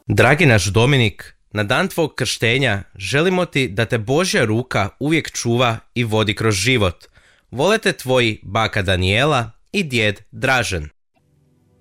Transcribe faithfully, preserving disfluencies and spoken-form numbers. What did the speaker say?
Dragi naš Dominik, na dan tvog krštenja želimo ti da te Božja ruka uvijek čuva i vodi kroz život. Vole te tvoji baka Danijela i djed Dražen.